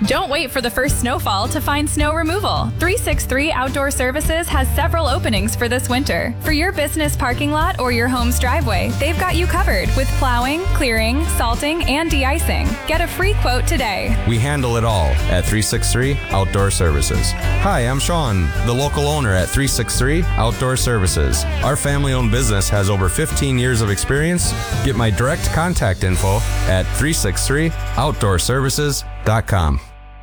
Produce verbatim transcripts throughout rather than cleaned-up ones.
Don't wait for the first snowfall to find snow removal. three sixty-three Outdoor Services has several openings for this winter. For your business parking lot or your home's driveway, they've got you covered with plowing, clearing, salting, and de-icing. Get a free quote today. We handle it all at three sixty-three Outdoor Services. Hi, I'm Sean, the local owner at three sixty-three Outdoor Services. Our family-owned business has over fifteen years of experience. Get my direct contact info at three sixty-three outdoor services dot com.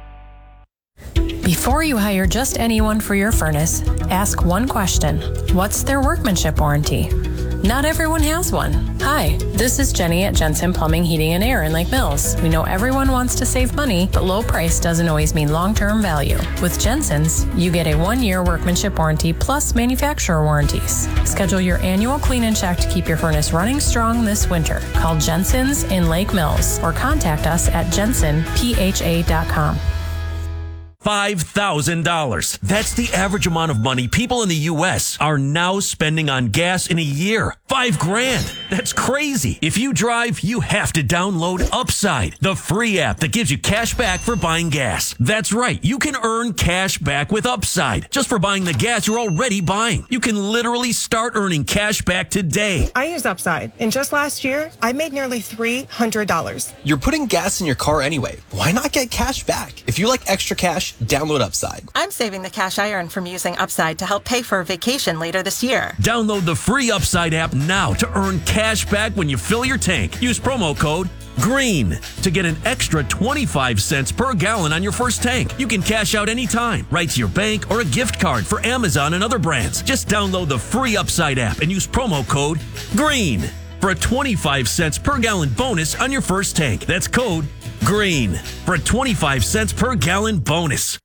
Before you hire just anyone for your furnace, ask one question. What's their workmanship warranty? Not everyone has one. Hi, this is Jenny at Jensen Plumbing, Heating, and Air in Lake Mills. We know everyone wants to save money, but low price doesn't always mean long-term value. With Jensen's, you get a one-year workmanship warranty plus manufacturer warranties. Schedule your annual clean and check to keep your furnace running strong this winter. Call Jensen's in Lake Mills or contact us at jensen p h a dot com. five thousand dollars. That's the average amount of money people in the U S are now spending on gas in a year. Five grand. That's crazy. If you drive, you have to download Upside, the free app that gives you cash back for buying gas. That's right. You can earn cash back with Upside just for buying the gas you're already buying. You can literally start earning cash back today. I use Upside, and just last year, I made nearly three hundred dollars. You're putting gas in your car anyway. Why not get cash back? If you like extra cash, download Upside. I'm saving the cash I earn from using Upside to help pay for a vacation later this year. Download the free Upside app now to earn cash back when you fill your tank. Use promo code GREEN to get an extra twenty-five cents per gallon on your first tank. You can cash out anytime, right to your bank or a gift card for Amazon and other brands. Just download the free Upside app and use promo code GREEN for a twenty-five cents per gallon bonus on your first tank. That's code GREEN for a twenty-five cents per gallon bonus.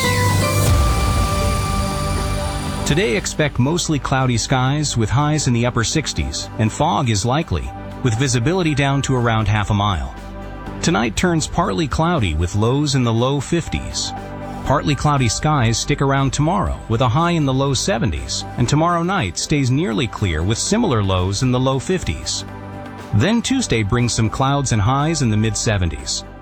Today, expect mostly cloudy skies with highs in the upper sixties, and fog is likely, with visibility down to around half a mile. Tonight turns partly cloudy with lows in the low fifties. Partly cloudy skies stick around tomorrow with a high in the low seventies, and tomorrow night stays nearly clear with similar lows in the low fifties. Then Tuesday brings some clouds and highs in the mid seventies.